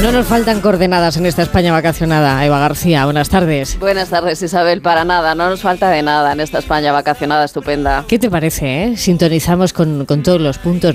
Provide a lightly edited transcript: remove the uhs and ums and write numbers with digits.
No nos faltan coordenadas en esta España vacacionada. Eva García, buenas tardes. Buenas tardes, Isabel. Para nada, no nos falta de nada en esta España vacacionada estupenda. ¿Qué te parece, Sintonizamos con todos los puntos